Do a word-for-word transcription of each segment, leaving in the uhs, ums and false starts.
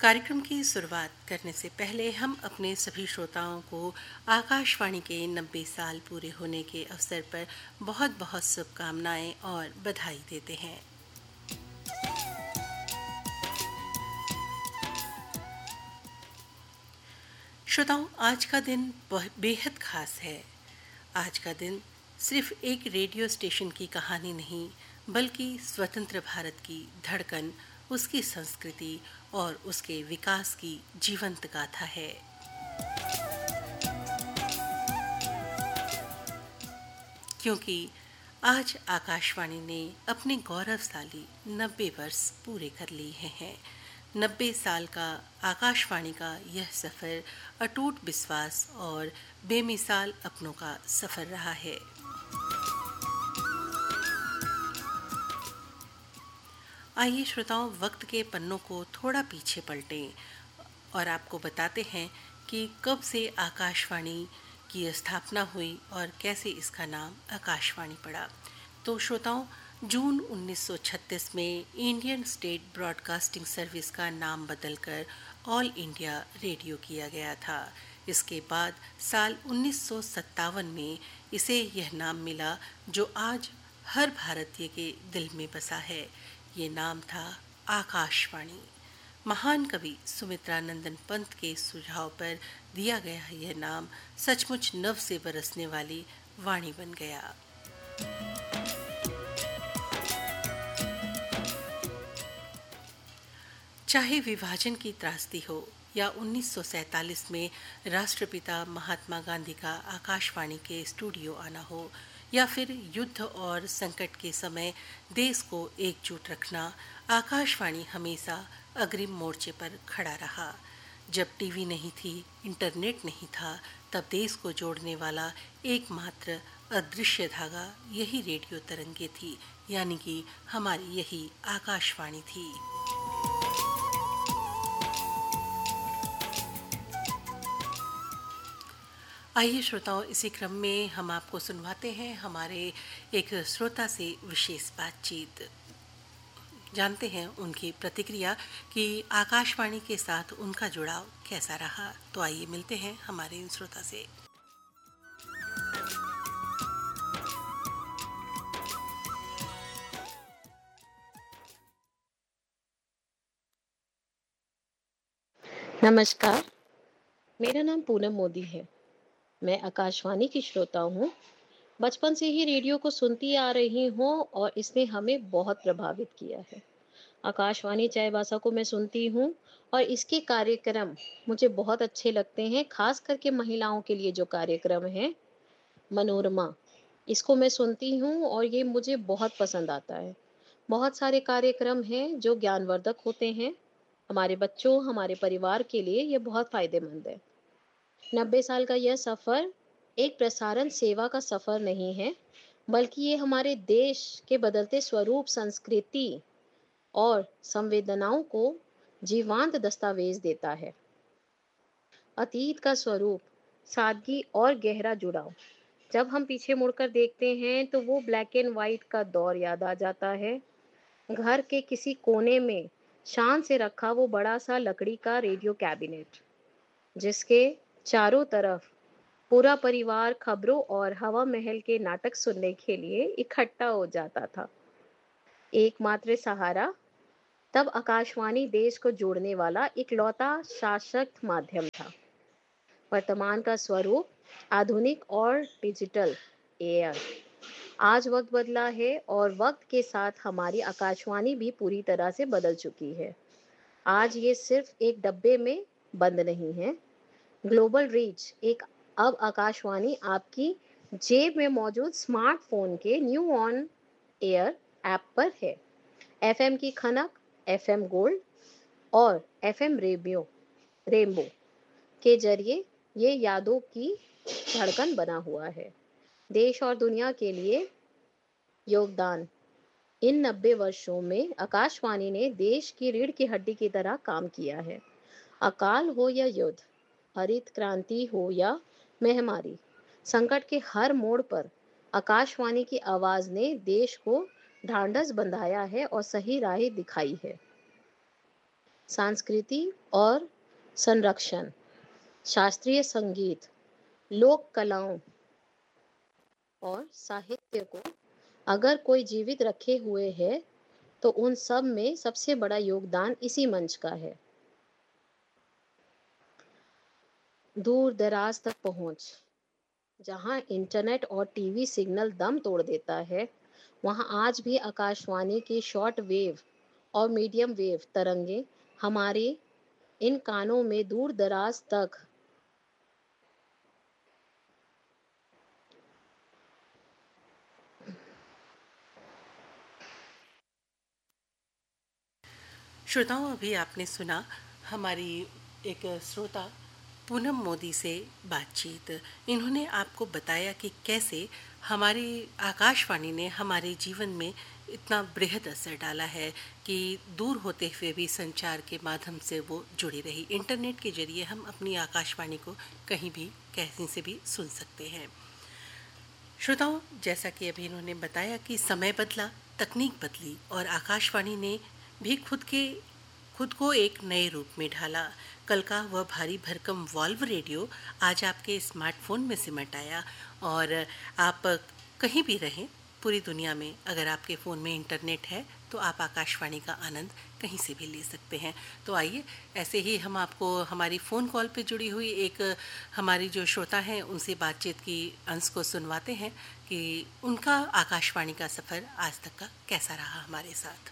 कार्यक्रम की शुरुआत करने से पहले हम अपने सभी श्रोताओं को आकाशवाणी के नब्बे साल पूरे होने के अवसर पर बहुत बहुत शुभकामनाएं और बधाई देते हैं। श्रोताओं, आज का दिन बेहद खास है। आज का दिन सिर्फ एक रेडियो स्टेशन की कहानी नहीं, बल्कि स्वतंत्र भारत की धड़कन, उसकी संस्कृति और उसके विकास की जीवंत गाथा है। क्योंकि आज आकाशवाणी ने अपने गौरवशाली नब्बे वर्ष पूरे कर लिए हैं। नब्बे साल का आकाशवाणी का यह सफर अटूट विश्वास और बेमिसाल अपनों का सफर रहा है। आइए श्रोताओं, वक्त के पन्नों को थोड़ा पीछे पलटें और आपको बताते हैं कि कब से आकाशवाणी की स्थापना हुई और कैसे इसका नाम आकाशवाणी पड़ा। तो श्रोताओं, जून उन्नीस सौ छत्तीस में इंडियन स्टेट ब्रॉडकास्टिंग सर्विस का नाम बदलकर ऑल इंडिया रेडियो किया गया था। इसके बाद साल उन्नीस सौ सत्तावन में इसे यह नाम मिला जो आज हर भारतीय के दिल में बसा है। ये नाम था आकाशवाणी। महान कवि सुमित्रा नंदन पंत के सुझाव पर दिया गया यह नाम सचमुच नव से बरसने वाली वाणी बन गया। चाहे विभाजन की त्रासदी हो या उन्नीस सौ सैंतालीस में राष्ट्रपिता महात्मा गांधी का आकाशवाणी के स्टूडियो आना हो, या फिर युद्ध और संकट के समय देश को एकजुट रखना, आकाशवाणी हमेशा अग्रिम मोर्चे पर खड़ा रहा। जब टीवी नहीं थी, इंटरनेट नहीं था, तब देश को जोड़ने वाला एकमात्र अदृश्य धागा यही रेडियो तरंगे थी, यानी कि हमारी यही आकाशवाणी थी। आइए श्रोताओं, इसी क्रम में हम आपको सुनवाते हैं हमारे एक श्रोता से विशेष बातचीत। जानते हैं उनकी प्रतिक्रिया कि आकाशवाणी के साथ उनका जुड़ाव कैसा रहा। तो आइए मिलते हैं हमारे इन श्रोता से। नमस्कार, मेरा नाम पूनम मोदी है। मैं आकाशवाणी की श्रोता हूँ। बचपन से ही रेडियो को सुनती आ रही हूँ और इसने हमें बहुत प्रभावित किया है। आकाशवाणी चाईबासा को मैं सुनती हूँ और इसके कार्यक्रम मुझे बहुत अच्छे लगते हैं, खास करके महिलाओं के लिए जो कार्यक्रम है मनोरमा, इसको मैं सुनती हूँ और ये मुझे बहुत पसंद आता है। बहुत सारे कार्यक्रम हैं जो ज्ञानवर्धक होते हैं। हमारे बच्चों, हमारे परिवार के लिए ये बहुत फायदेमंद है। नब्बे साल का यह सफ़र एक प्रसारण सेवा का सफ़र नहीं है, बल्कि ये हमारे देश के बदलते स्वरूप, संस्कृति और संवेदनाओं को जीवंत दस्तावेज देता है। अतीत का स्वरूप, सादगी और गहरा जुड़ाव। जब हम पीछे मुड़कर देखते हैं तो वो ब्लैक एंड वाइट का दौर याद आ जाता है। घर के किसी कोने में शान से रखा वो बड़ा सा लकड़ी का रेडियो कैबिनेट, जिसके चारों तरफ पूरा परिवार खबरों और हवा महल के नाटक सुनने के लिए इकट्ठा हो जाता था। एकमात्र सहारा तब आकाशवाणी देश को जोड़ने वाला इकलौता सशक्त माध्यम था। वर्तमान का स्वरूप आधुनिक और डिजिटल एयर। आज वक्त बदला है और वक्त के साथ हमारी आकाशवाणी भी पूरी तरह से बदल चुकी है। आज ये सिर्फ एक डब्बे में बंद नहीं है। ग्लोबल रीच एक अब आकाशवाणी आपकी जेब में मौजूद स्मार्टफोन के न्यू ऑन एयर ऐप पर है। एफएम की खनक, एफएम गोल्ड और एफएम रेडियो रेनबो के जरिए ये यादों की धड़कन बना हुआ है। देश और दुनिया के लिए योगदान। इन नब्बे वर्षों में आकाशवाणी ने देश की रीढ़ की हड्डी की तरह काम किया है। अकाल हो या युद्ध, हरित क्रांति हो या महामारी, संकट के हर मोड़ पर आकाशवाणी की आवाज ने देश को ढांढस बंधाया है और सही राह दिखाई है। संस्कृति और संरक्षण, शास्त्रीय संगीत, लोक कलाओं और साहित्य को अगर कोई जीवित रखे हुए है, तो उन सब में सबसे बड़ा योगदान इसी मंच का है। दूर दराज तक पहुंच, जहां इंटरनेट और टीवी सिग्नल दम तोड़ देता है, वहां आज भी आकाशवाणी की शॉर्ट वेव और मीडियम वेव तरंगे हमारे इन कानों में दूर दराज तक। श्रोताओं, अभी आपने सुना हमारी एक श्रोता पूनम मोदी से बातचीत। इन्होंने आपको बताया कि कैसे हमारी आकाशवाणी ने हमारे जीवन में इतना बृहद असर डाला है कि दूर होते हुए भी संचार के माध्यम से वो जुड़ी रही। इंटरनेट के जरिए हम अपनी आकाशवाणी को कहीं भी कहीं से भी सुन सकते हैं। श्रोताओं, जैसा कि अभी इन्होंने बताया कि समय बदला, तकनीक बदली और आकाशवाणी ने भी खुद के खुद को एक नए रूप में ढाला। कल का वह भारी भरकम वॉल्व रेडियो आज आपके स्मार्टफोन में सिमट आया और आप कहीं भी रहें पूरी दुनिया में, अगर आपके फ़ोन में इंटरनेट है तो आप आकाशवाणी का आनंद कहीं से भी ले सकते हैं। तो आइए, ऐसे ही हम आपको हमारी फ़ोन कॉल पे जुड़ी हुई एक हमारी जो श्रोता हैं उनसे बातचीत की अंश को सुनवाते हैं कि उनका आकाशवाणी का सफ़र आज तक का कैसा रहा हमारे साथ।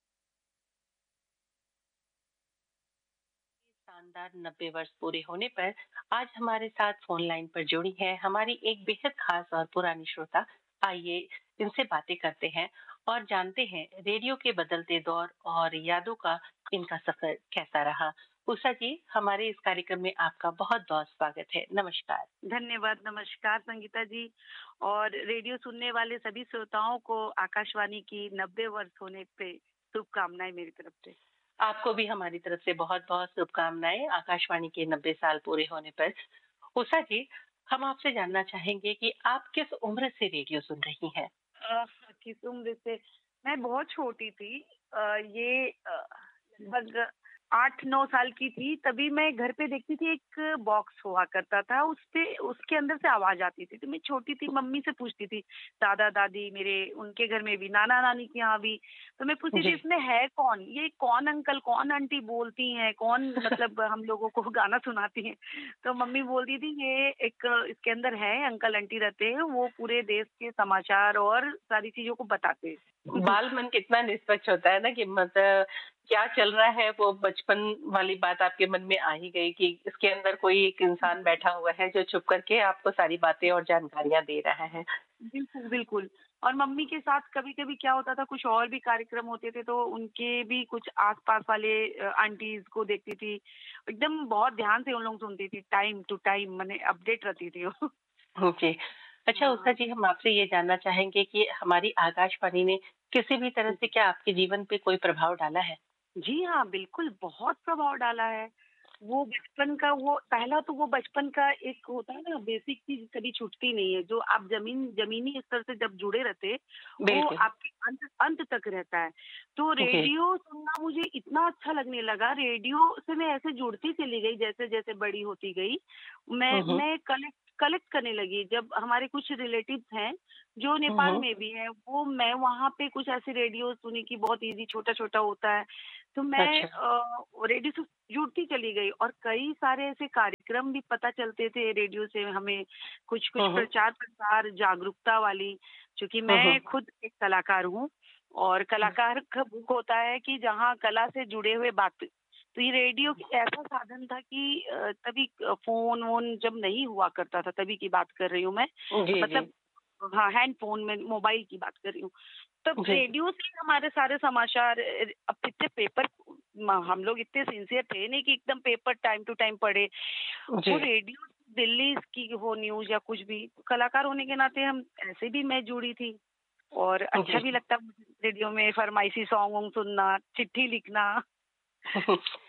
शानदार नब्बे वर्ष पूरे होने पर आज हमारे साथ फोन लाइन पर जुड़ी है हमारी एक बेहद खास और पुरानी श्रोता। आइए इनसे बातें करते हैं और जानते हैं रेडियो के बदलते दौर और यादों का इनका सफर कैसा रहा। उषा जी, हमारे इस कार्यक्रम में आपका बहुत बहुत स्वागत है। नमस्कार। धन्यवाद। नमस्कार संगीता जी, और रेडियो सुनने वाले सभी श्रोताओं को आकाशवाणी की नब्बे वर्ष होने पे शुभकामनाएं मेरी तरफ से। आपको भी हमारी तरफ से बहुत बहुत शुभकामनाएं आकाशवाणी के नब्बे साल पूरे होने पर। उषा जी, हम आपसे जानना चाहेंगे कि आप किस उम्र से रेडियो सुन रही हैं? अ, किस उम्र से? मैं बहुत छोटी थी। अ, ये अ, लगभग आठ नौ साल की थी, तभी मैं घर पे देखती थी एक बॉक्स हुआ करता था, उसपे उसके अंदर से आवाज़ आती थी। तो मैं छोटी थी, मम्मी से पूछती थी, दादा-दादी मेरे उनके घर में भी, नाना-नानी के यहाँ भी। तो मैं पूछती थी जी। इसमें है कौन? ये कौन अंकल, कौन आंटी बोलती हैं? कौन मतलब हम लोगों को गाना सुनाती हैं? तो मम्मी बोलती थी ये एक इसके अंदर है, अंकल आंटी रहते हैं, वो पूरे देश के समाचार और सारी चीज़ों को बताते हैं। बाल मन कितना निष्पक्ष होता है ना कि मतलब क्या चल रहा है वो बचपन वाली बात आपके मन में आ ही गई कि इसके अंदर कोई एक इंसान बैठा हुआ है जो छुप करके आपको सारी बातें और जानकारियां दे रहा है। बिल्कुल, बिल्कुल। और मम्मी के साथ कभी-कभी क्या होता था, कुछ और भी कार्यक्रम होते थे, तो उनके भी कुछ आस-पास वाले अ, आंटीज़ को देखती थी। एकदम बहुत ध्यान से उन लोग सुनती थी, टाइम टू टाइम माने अपडेट रहती थी वो। ओके। अच्छा उषा हाँ। जी, हम आपसे ये जानना चाहेंगे कि हमारी आकाशवाणी ने किसी भी तरह से क्या आपके जीवन पे कोई प्रभाव डाला है? जी हाँ, बिल्कुल, बहुत प्रभाव डाला है। वो बचपन का वो पहला तो वो बचपन का एक होता है ना, बेसिक चीज़ कभी छूटती नहीं है, जो आप ज़मीन ज़मीनी स्तर से जब जुड़े रहते, वो बिल्कुल। आपके अंत अंत तक रहता है। तो जी। रेडियो सुनना मुझे इतना अच्छा लगने लगा, रेडियो से मैं ऐसे जुड़ती चली गई जैसे-जैसे बड़ी होती गई। मैं हम्म। मैं कलेक्ट कलेक्ट करने लगी, जब हमारे कुछ रिलेटिव्स हैं, जो नेपाल हम्म। में भी हैं, वो मैं वहाँ पे कुछ ऐसे रेडियो सुनी कि बहुत ईज़ी छोटा-छोटा होता है। तो मैं अच्छा। अ, रेडियो से जुड़ती चली गई और कई सारे ऐसे कार्यक्रम भी पता चलते थे रेडियो से हमें, कुछ-कुछ हम्म। प्रचार-प्रसार जागरूकता वाली। चूँकि हम्म। मैं खुद एक कलाकार हूँ और कलाकार का बुक होता है कि जहाँ कला से जुड़े हुए बात। तो ये रेडियो एक ऐसा साधन था कि अ, तभी अ, फ़ोन-वोन जब नहीं हुआ करता था, तभी की बात कर रही हूँ मैं। जी जी। मतलब हाँ, हैंड फ़ोन में मोबाइल की बात कर रही हूँ। तब जी रेडियो से हमारे सारे समाचार अ, अब कितने पेपर म हम लोग इतने सिंसियर थे नहीं कि एकदम पेपर टाइम टू टाइम पढ़े। जी। वो रेडियो दिल्ली की हो न्यूज़ या कुछ भी, कलाकार होने के नाते हम ऐसे भी मैं जुड़ी थी और अच्छा जी। भी लगता मुझे रेडियो में फरमाइशी सॉन्ग वॉन्ग सुनना, चिट्ठी लिखना।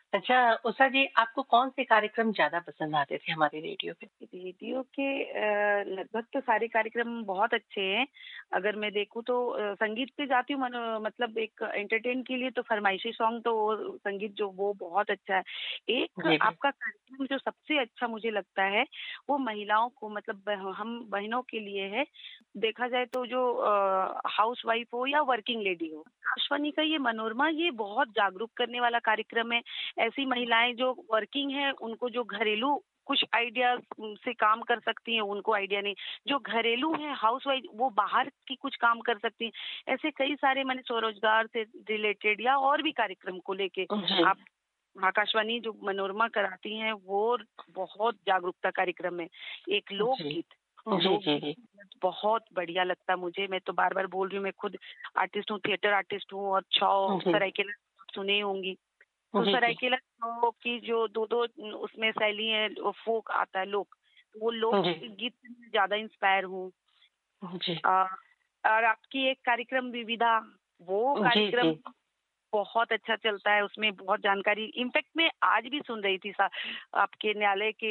अच्छा, उषा जी, आपको कौन से कार्यक्रम ज़्यादा पसंद आते थे हमारे रेडियो पे? रेडियो के अ, लगभग तो सारे कार्यक्रम बहुत अच्छे हैं। अगर मैं देखूँ तो अ, संगीत पे जाती हूँ, मनो मतलब एक एंटरटेन के लिए तो फरमाइशी सॉन्ग तो वो संगीत जो वो बहुत अच्छा है। एक जी, जी। आपका कार्यक्रम जो सबसे अच्छा मुझे लगता है, वो महिलाओं को मतलब बह हम बहनों के लिए है। देखा जाए तो जो अ, हाउसवाइफ हो या वर्किंग लेडी हो, आकाशवाणी का ये मनोरमा ये बहुत जागरूक करने वाला कार्यक्रम है। ऐसी महिलाएँ जो वर्किंग हैं, उनको जो घरेलू कुछ आइडियाज़ से काम कर सकती हैं, उनको आइडिया नहीं। जो घरेलू हैं, हाउसवाइफ, वो बाहर की कुछ काम कर सकती हैं। ऐसे कई सारे मैंने स्वरोजगार से रिलेटेड या और भी कार्यक्रम को लेके जी। आप आकाशवाणी जो मनोरमा कराती हैं, वो बहुत जागरूकता कार्यक्रम है। एक जी। लोकगीत, जी, जी, लोकगीत जी। बहुत बढ़िया लगता है मुझे। मैं तो बार-बार बोल रही हूँ, मैं खुद आर्टिस्ट हूँ, थिएटर आर्टिस्ट हूँ और छौ जी। सरायकेला सुनी ही होंगी। तो जी, जी। सरायकेला छौ की जो दो-दो उसमें शैली है, वो फ़ोक आता है, लोक, वो लोक जी। गीत से मैं ज़्यादा इंस्पायर हूँ। जी। अ, और आपकी एक कार्यक्रम विविधा, वो जी, कार्यक्रम जी। बहुत अच्छा चलता है, उसमें बहुत जानकारी इनफैक्ट मैं आज भी सुन रही थी सा आपके न्यायालय के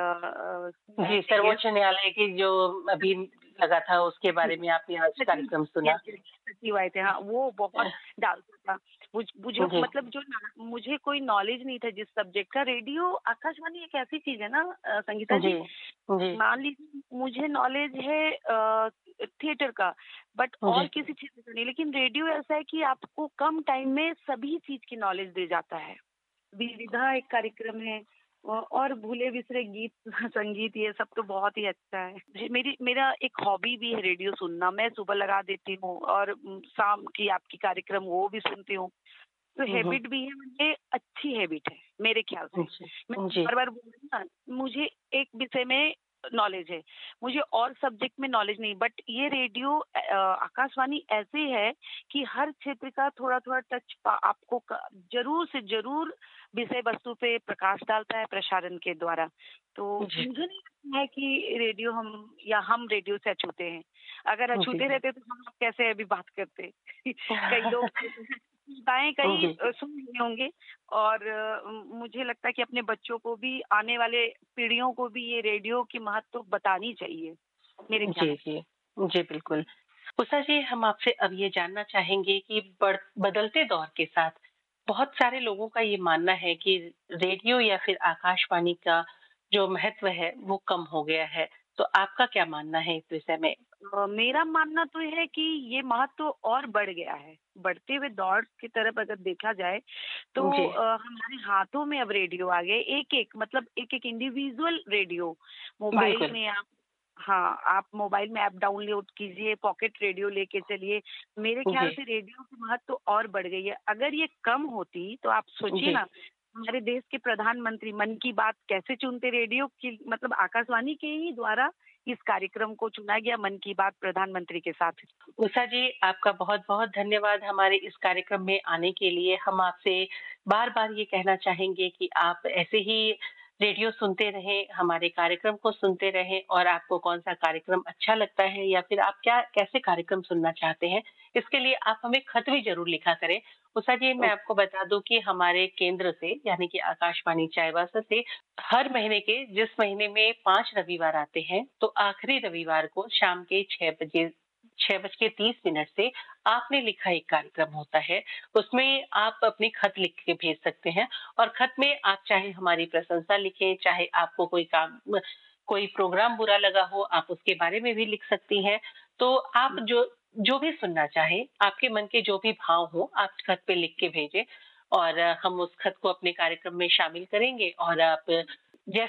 अ अ, जी, ये सर्वोच्च न्यायालय की जो अभी लगा था उसके बारे में आपने आज सचिव कार्यक्रम यस, सुना? यस, सचिव आए थे, हाँ, वो बहुत अ, डालता था। मुझ मुझे जी। मतलब जो ना मुझे कोई नॉलेज नहीं था जिस सब्जेक्ट का। रेडियो आकाशवाणी एक ऐसी चीज़ है ना अ, संगीता जी। जी, जी। मान लीजिए मुझे नॉलेज है अ, थिएटर का, बट और जी। किसी क्षेत्र का नहीं, लेकिन रेडियो ऐसा है कि आपको कम टाइम में सभी चीज़ की नॉलेज दे जाता है। विविधा एक कार्यक्रम है औ और भूले बिसरे गीत संगीत ये सब तो बहुत ही अच्छा है। जी, मेरी मेरा एक हॉबी भी है रेडियो सुनना। मैं सुबह लगा देती हूँ और उम, शाम की आपकी कार्यक्रम वो भी सुनती हूँ। तो हुँ, हुँ। हैबिट भी है मुझे, अच्छी हैबिट है मेरे ख्याल से। जी। मैं जी। बार-बार बोल रही हूँ ना, मुझे एक विषय में नॉलेज है, मुझे और सब्जेक्ट में नॉलेज नहीं, बट ये रेडियो अ, आकाशवाणी ऐसे है कि हर क्षेत्र का थोड़ा-थोड़ा टच पा आपको क ज़रूर से ज़रूर विषय वस्तु पे प्रकाश डालता है प्रसारण के द्वारा। तो जी। मुझे नहीं लगता है कि रेडियो हम या हम रेडियो से अछूते हैं। अगर जी, अछूते जी। रहते तो हम अब कैसे अभी बात करते? कई लोग चिंताएँ कई जी। अ, सुन लिए होंगे और अ, मुझे लगता है कि अपने बच्चों को भी, आने वाले पीढ़ियों को भी ये रेडियो की महत्व बतानी चाहिए, मेरे ख्याल जी, जी। जी, बिल्कुल। उषा जी, हम आपसे अब ये जानना चाहेंगे कि बढ़ बदलते दौर के साथ बहुत सारे लोगों का ये मानना है कि रेडियो या फिर आकाशवाणी का जो महत्व है, वो कम हो गया है। तो आपका क्या मानना है इस विषय में? अ, मेरा मानना तो है कि ये महत्व और बढ़ गया है। बढ़ते हुए दौर की तरफ अगर देखा जाए तो जी। अ, हमारे हाथों में अब रेडियो आ गए। एक-एक मतलब एक-एक इंडिविजुअल रेडियो मोबाइल बिल्कुल। में आप हाँ, आप मोबाइल में ऐप डाउनलोड कीजिए, पॉकेट रेडियो लेके चलिए। मेरे ख्याल जी। से रेडियो की महत्व और बढ़ गई है। अगर ये कम होती तो आप सोचिए जी। ना, हमारे देश के प्रधानमंत्री मन की बात कैसे चुनते? रेडियो की मतलब आकाशवाणी के ही द्वारा इस कार्यक्रम को चुना गया, मन की बात प्रधानमंत्री के साथ। उषा जी, आपका बहुत-बहुत धन्यवाद हमारे इस कार्यक्रम में आने के लिए। हम आपसे बार-बार ये कहना चाहेंगे कि आप ऐसे ही रेडियो सुनते रहें, हमारे कार्यक्रम को सुनते रहें और आपको कौन-सा कार्यक्रम अच्छा लगता है या फिर आप क्या कैसे कार्यक्रम सुनना चाहते हैं, इसके लिए आप हमें खत भी ज़रूर लिखा करें। उषा जी, मैं आपको बता दूँ कि हमारे केंद्र से यानी कि आकाशवाणी चाईबासा से हर महीने के जिस महीने में पाँच रविवार आते हैं, तो आखिरी रविवार को शाम के छह बजे छह बज के तीस मिनट से आपने लिखा एक कार्यक्रम होता है। उसमें आप अपनी खत लिख के भेज सकते हैं और खत में आप चाहे हमारी प्रशंसा लिखें, चाहे आपको कोई काम कोई प्रोग्राम बुरा लगा हो, आप उसके बारे में भी लिख सकती हैं। तो आप जो जो भी सुनना चाहें, आपके मन के जो भी भाव हो, आप खत पे लिख के भेजें और हम उस खत को अपने कार्यक्रम में शामिल करेंगे और आप